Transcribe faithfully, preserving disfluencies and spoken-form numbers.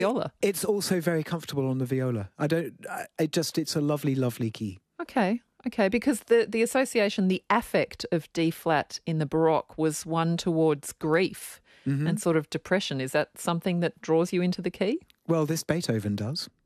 viola. It's also very comfortable on the viola. I don't, I, it just, it's a lovely, lovely key. Okay, okay, because the, the association, the affect of D flat in the Baroque was one towards grief Mm-hmm. and sort of depression. Is that something that draws you into the key? Well, this Beethoven does.